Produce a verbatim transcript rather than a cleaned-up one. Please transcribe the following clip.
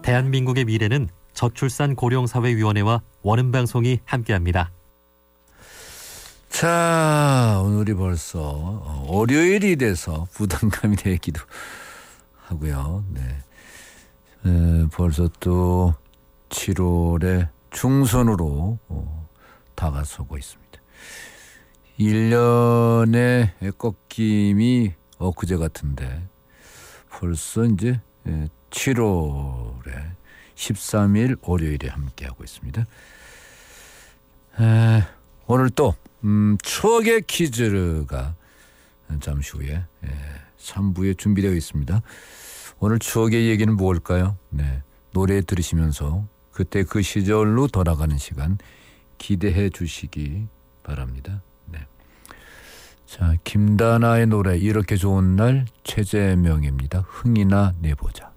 대한민국의 미래는 저출산 고령사회위원회와 원음방송이 함께합니다. 자, 오늘이 벌써 월요일이 돼서 부담감이 되기도 하고요. 네, 에, 벌써 또 칠월의 중순으로 어, 다가서고 있습니다. 일 년의 꺾임이 엊그제 같은데 벌써 이제 칠월에 십삼 일 월요일에 함께하고 있습니다. 에, 오늘 또 음, 추억의 퀴즈가 잠시 후에 예, 삼 부에 준비되어 있습니다. 오늘 추억의 얘기는 뭘까요? 네, 노래 들으시면서 그때 그 시절로 돌아가는 시간 기대해 주시기 바랍니다. 네. 자, 김다나의 노래 이렇게 좋은 날 최재명입니다. 흥이나 내보자.